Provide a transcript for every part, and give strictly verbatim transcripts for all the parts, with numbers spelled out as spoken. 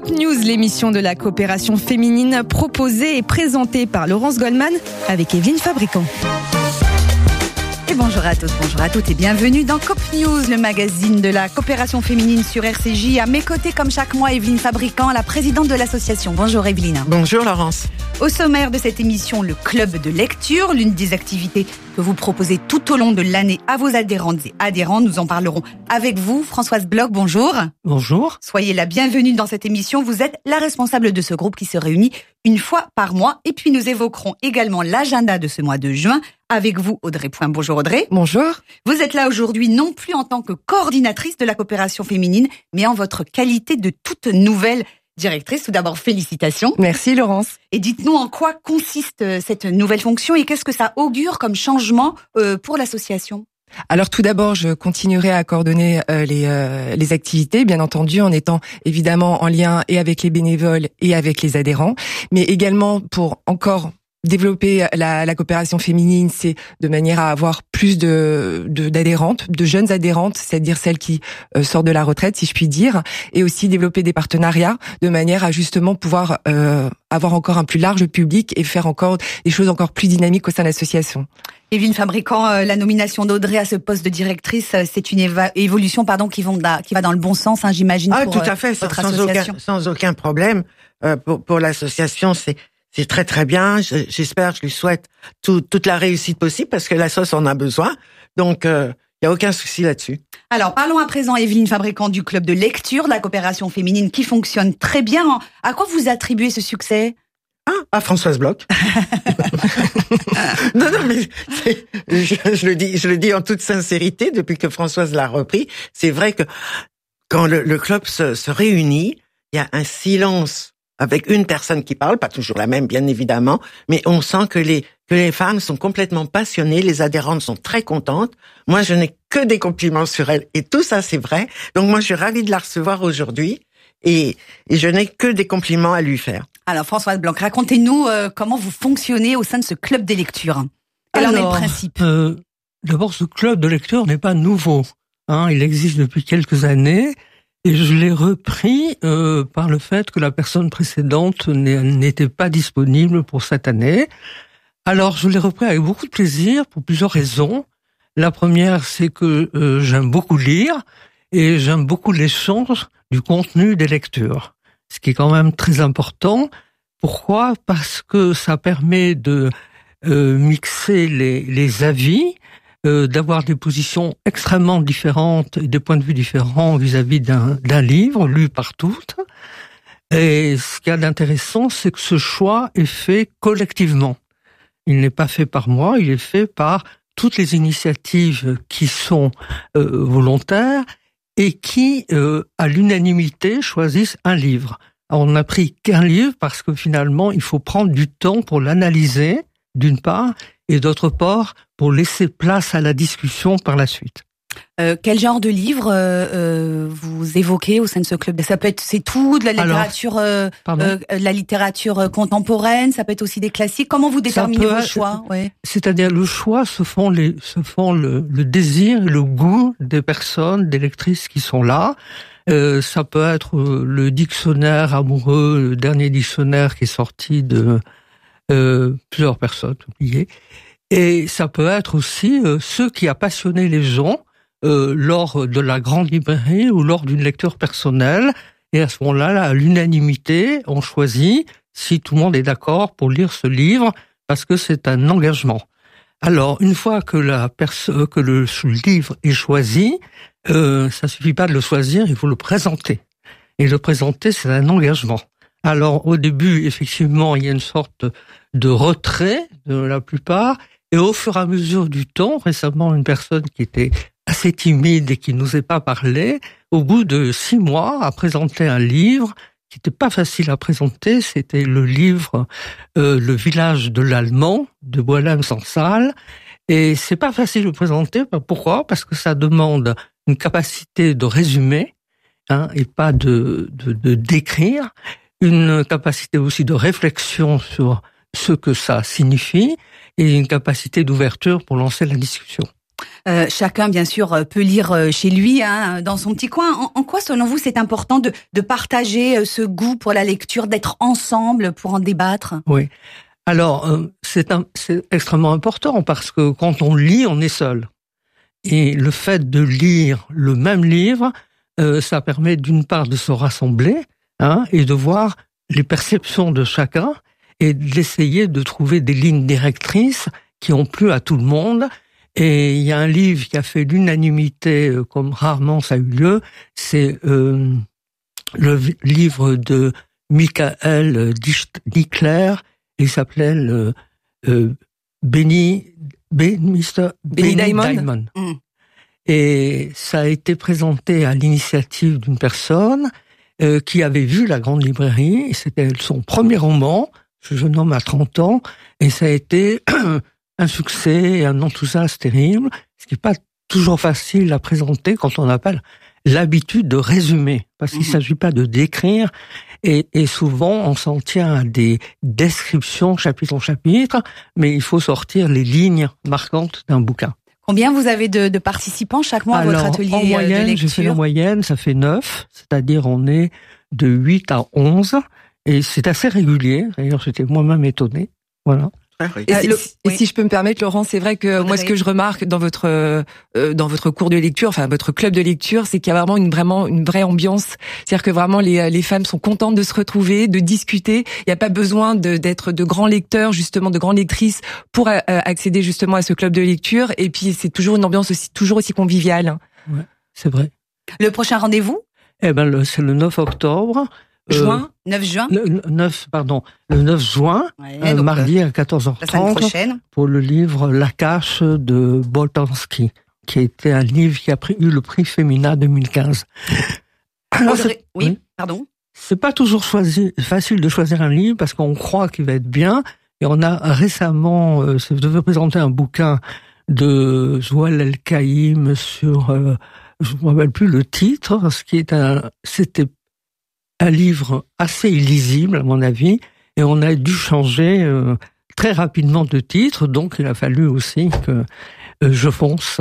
Cop News, l'émission de la coopération féminine proposée et présentée par Laurence Goldman avec Evelyne Fabricant. Et bonjour à tous, bonjour à toutes et bienvenue dans Cop News, le magazine de la coopération féminine sur R C J. À mes côtés, comme chaque mois, Evelyne Fabricant, la présidente de l'association. Bonjour Evelyne. Bonjour Laurence. Au sommaire de cette émission, le club de lecture, l'une des activités que vous proposez tout au long de l'année à vos adhérentes et adhérents. Nous en parlerons avec vous. Françoise Bloch, bonjour. Bonjour. Soyez la bienvenue dans cette émission. Vous êtes la responsable de ce groupe qui se réunit une fois par mois. Et puis nous évoquerons également l'agenda de ce mois de juin avec vous, Audrey Point. Bonjour Audrey. Bonjour. Vous êtes là aujourd'hui non plus en tant que coordinatrice de la coopération féminine, mais en votre qualité de toute nouvelle directrice. Tout d'abord, félicitations. Merci Laurence. Et dites-nous en quoi consiste cette nouvelle fonction et qu'est-ce que ça augure comme changement euh, pour l'association ? Alors tout d'abord, je continuerai à coordonner euh, les, euh, les activités, bien entendu, en étant évidemment en lien et avec les bénévoles et avec les adhérents, mais également pour encore développer la, la coopération féminine, c'est de manière à avoir plus de, de d'adhérentes, de jeunes adhérentes, c'est-à-dire celles qui euh, sortent de la retraite, si je puis dire, et aussi développer des partenariats de manière à justement pouvoir euh, avoir encore un plus large public et faire encore des choses encore plus dynamiques au sein de l'association. Evelyne Fabricant, euh, la nomination d'Audrey à ce poste de directrice, euh, c'est une éva- évolution pardon qui, vont da- qui va dans le bon sens, hein, j'imagine. Ah, pour, tout à fait, euh, sans, votre sans association. aucun, sans aucun problème. Euh, pour, pour l'association, c'est c'est très très bien. Je, j'espère, je lui souhaite tout, toute la réussite possible parce que la sauce en a besoin. Donc, il euh, y a aucun souci là-dessus. Alors, parlons à présent, Evelyne Fabricant, du club de lecture de la coopération féminine qui fonctionne très bien. À quoi vous attribuez ce succès ? Ah, à Françoise Bloch. non, non, mais c'est, je, je le dis, je le dis en toute sincérité depuis que Françoise l'a repris. C'est vrai que quand le, le club se, se réunit, il y a un silence avec une personne qui parle, pas toujours la même, bien évidemment, mais on sent que les que les femmes sont complètement passionnées, les adhérentes sont très contentes. Moi, je n'ai que des compliments sur elles, et tout ça, c'est vrai. Donc, moi, je suis ravie de la recevoir aujourd'hui, et, et je n'ai que des compliments à lui faire. Alors, Françoise Bloch, racontez-nous euh, comment vous fonctionnez au sein de ce club des lectures. Quel en est le principe ? euh, D'abord, ce club de lecture n'est pas nouveau. Hein, il existe depuis quelques années. Et je l'ai repris euh, par le fait que la personne précédente n'était pas disponible pour cette année. Alors, je l'ai repris avec beaucoup de plaisir pour plusieurs raisons. La première, c'est que euh, j'aime beaucoup lire et j'aime beaucoup l'échange du contenu des lectures, ce qui est quand même très important. Pourquoi ? Parce que ça permet de euh, mixer les, les avis, Euh, d'avoir des positions extrêmement différentes et des points de vue différents vis-à-vis d'un, d'un livre lu par toutes. Et ce qu'il y a d'intéressant, c'est que ce choix est fait collectivement. Il n'est pas fait par moi, il est fait par toutes les initiatives qui sont euh, volontaires et qui, euh, à l'unanimité, choisissent un livre. Alors, on n'a pris qu'un livre parce que finalement, il faut prendre du temps pour l'analyser, d'une part, et d'autre part, pour laisser place à la discussion par la suite. Euh, quel genre de livre euh, euh, vous évoquez au sein de ce club ? Ça peut être, c'est tout, de la littérature, euh, euh, de la littérature contemporaine, ça peut être aussi des classiques. Comment vous déterminez vos choix ? Ouais. C'est-à-dire, le choix se font les, se font le, le désir, le goût des personnes, des lectrices qui sont là. Euh, ça peut être le dictionnaire amoureux, le dernier dictionnaire qui est sorti de Euh, plusieurs personnes oubliées, et ça peut être aussi euh, ce qui a passionné les gens euh, lors de la grande librairie ou lors d'une lecture personnelle, et à ce moment-là, à l'unanimité, on choisit si tout le monde est d'accord pour lire ce livre, parce que c'est un engagement. Alors, une fois que la perso- que le livre est choisi, euh, ça suffit pas de le choisir, il faut le présenter. Et le présenter, c'est un engagement. Alors, au début, effectivement, il y a une sorte de retrait de la plupart. Et au fur et à mesure du temps, récemment, une personne qui était assez timide et qui n'osait pas parler, au bout de six mois, a présenté un livre qui n'était pas facile à présenter. C'était le livre euh, « Le village de l'Allemand » de Boilem Sansal. Et c'est pas facile de présenter. Pourquoi ? Parce que ça demande une capacité de résumer, hein, et pas de, de, de décrire. Une capacité aussi de réflexion sur ce que ça signifie et une capacité d'ouverture pour lancer la discussion. Euh, chacun, bien sûr, peut lire chez lui, hein, dans son petit coin. En, en quoi, selon vous, c'est important de, de partager ce goût pour la lecture, d'être ensemble pour en débattre? Oui. Alors, euh, c'est, un, c'est extrêmement important parce que quand on lit, on est seul. Et le fait de lire le même livre, euh, ça permet d'une part de se rassembler, hein, et de voir les perceptions de chacun et d'essayer de trouver des lignes directrices qui ont plu à tout le monde. Et il y a un livre qui a fait l'unanimité, euh, comme rarement ça a eu lieu, c'est euh, le livre de Michael Dickler, il s'appelait euh, euh, Benny, Ben, mister Benny Benny Diamond. Diamond. Mm. Et ça a été présenté à l'initiative d'une personne euh, qui avait vu La Grande Librairie, et c'était son premier roman. Ce jeune homme a trente ans, et ça a été un succès et un enthousiasme terrible, ce qui n'est pas toujours facile à présenter quand on n'a pas l'habitude de résumer, parce qu'il ne mmh. s'agit pas de décrire, et, et souvent on s'en tient à des descriptions chapitre en chapitre, mais il faut sortir les lignes marquantes d'un bouquin. Combien vous avez de, de participants chaque mois à Alors, votre atelier en moyenne, de lecture? j'ai fait la moyenne, ça fait neuf, c'est-à-dire on est de huit à onze, et c'est assez régulier. D'ailleurs, j'étais moi-même étonné. Voilà. Et, si, le, et oui. si je peux me permettre, Laurent, c'est vrai que moi, ce que je remarque dans votre euh, dans votre cours de lecture, enfin votre club de lecture, c'est qu'il y a vraiment une vraiment une vraie ambiance. C'est-à-dire que vraiment les les femmes sont contentes de se retrouver, de discuter. Il n'y a pas besoin de, d'être de grands lecteurs, justement, de grandes lectrices pour euh, accéder justement à ce club de lecture. Et puis c'est toujours une ambiance aussi toujours aussi conviviale. Ouais, c'est vrai. Le prochain rendez-vous? Eh ben, le, c'est le neuf octobre. Juin, euh, neuf juin. Le neuf, pardon, le neuf juin, ouais, euh, mardi à quatorze heures trente, pour le livre La Cache de Boltanski, qui a été un livre qui a pris, eu le prix Femina deux mille quinze. Alors, Audrey, oui, oui, pardon. C'est pas toujours choisi, facile de choisir un livre parce qu'on croit qu'il va être bien. Et on a récemment, euh, je devais présenter un bouquin de Joël El-Kaïm sur, euh, je me rappelle plus le titre, ce qui est un, c'était un livre assez illisible, à mon avis, et on a dû changer euh, très rapidement de titre, donc il a fallu aussi que euh, je fonce.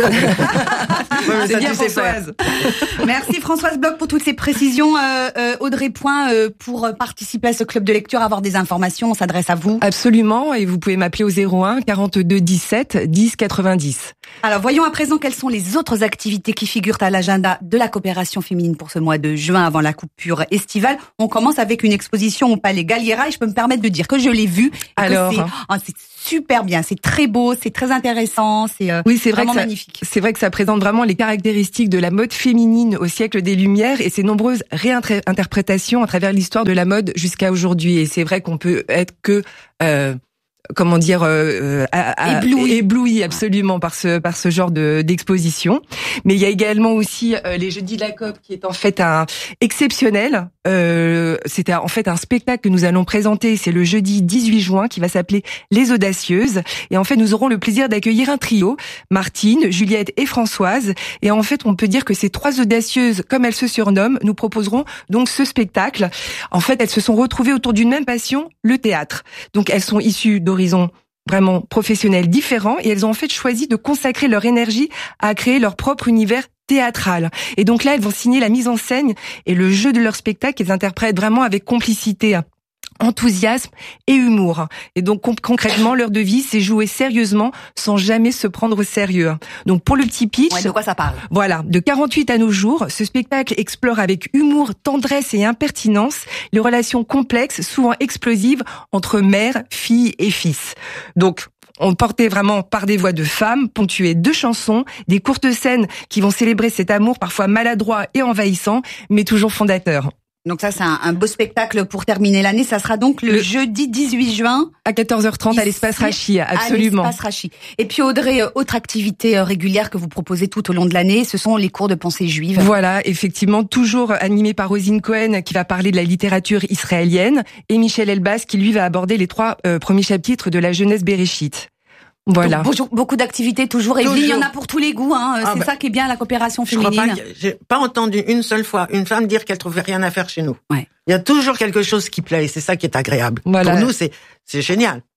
Ouais, c'est bien, Françoise. Merci Françoise Bloch pour toutes ces précisions. Euh, euh, Audrey Point, euh, pour participer à ce club de lecture, avoir des informations, on s'adresse à vous. Absolument, et vous pouvez m'appeler au zéro un quarante-deux dix-sept dix quatre-vingt-dix. Alors voyons à présent quelles sont les autres activités qui figurent à l'agenda de la coopération féminine pour ce mois de juin avant la coupure estivale. On commence avec une exposition au Palais Galliera, et je peux me permettre de dire que je l'ai vue. Alors, c'est, oh, c'est super bien, c'est très beau, c'est très intéressant, c'est euh, oui, c'est vrai vraiment que ça, magnifique. C'est vrai que ça présente vraiment les caractéristiques de la mode féminine au siècle des Lumières et ses nombreuses réinterprétations à travers l'histoire de la mode jusqu'à aujourd'hui. Et c'est vrai qu'on peut être que euh, comment dire euh, à, à, ébloui. ébloui absolument par ce par ce genre de d'exposition. Mais il y a également aussi euh, les Jeudis de la C O P qui est en fait un exceptionnel. Euh, c'était en fait un spectacle que nous allons présenter. C'est le jeudi dix-huit juin qui va s'appeler Les Audacieuses. Et en fait, nous aurons le plaisir d'accueillir un trio, Martine, Juliette et Françoise. Et en fait, on peut dire que ces trois audacieuses, comme elles se surnomment, nous proposeront donc ce spectacle. En fait, elles se sont retrouvées autour d'une même passion, le théâtre. Donc, elles sont issues d'horizons vraiment professionnels différents et elles ont en fait choisi de consacrer leur énergie à créer leur propre univers théâtral. Et donc là, elles vont signer la mise en scène et le jeu de leur spectacle qu'elles interprètent vraiment avec complicité, enthousiasme et humour. Et donc concrètement, leur devise, c'est jouer sérieusement sans jamais se prendre au sérieux. Donc pour le petit pitch, ouais, de quoi ça parle ? Voilà, de quarante-huit à nos jours, ce spectacle explore avec humour, tendresse et impertinence les relations complexes, souvent explosives, entre mère, fille et fils. Donc on portait vraiment par des voix de femmes, ponctuées de chansons, des courtes scènes qui vont célébrer cet amour parfois maladroit et envahissant, mais toujours fondateur. Donc ça, c'est un, un beau spectacle pour terminer l'année. Ça sera donc le, le jeudi dix-huit juin. À quatorze heures trente à l'Espace Rachi, absolument. À l'Espace Rachi. Et puis Audrey, autre activité régulière que vous proposez tout au long de l'année, ce sont les cours de pensée juive. Voilà, effectivement, toujours animé par Rosine Cohen qui va parler de la littérature israélienne et Michel Elbaz qui lui va aborder les trois euh, premiers chapitres de la Genèse Béréchite. Voilà. Donc, beaucoup, beaucoup d'activités toujours. Et il y en a pour tous les goûts. Hein. Ah c'est ben, ça qui est bien la coopération féminine. Je crois pas, j'ai pas entendu une seule fois une femme dire qu'elle trouvait rien à faire chez nous. Ouais. Il y a toujours quelque chose qui plaît et c'est ça qui est agréable. Voilà. Pour nous, c'est c'est génial.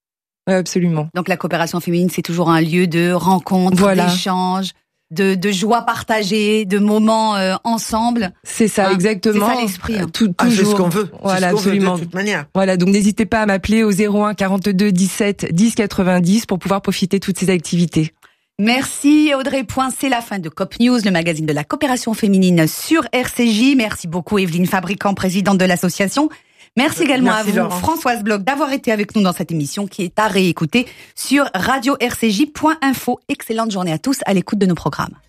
Ouais, absolument. Donc la coopération féminine, c'est toujours un lieu de rencontre, voilà. d'échange, de, de joie partagée, de moments euh, ensemble. C'est ça, hein, exactement. C'est ça l'esprit. Hein. Tout, ah, c'est ce qu'on veut. Voilà, c'est ce qu'on absolument. veut de toute manière. Voilà, donc n'hésitez pas à m'appeler au zéro un quarante-deux dix-sept dix quatre-vingt-dix pour pouvoir profiter de toutes ces activités. Merci Audrey Point, c'est la fin de C O P News, le magazine de la coopération féminine sur R C J. Merci beaucoup Evelyne Fabricant, présidente de l'association. Merci également Merci à vous, Laurence. Françoise Bloch, d'avoir été avec nous dans cette émission qui est à réécouter sur radio r c j point info. Excellente journée à tous à l'écoute de nos programmes.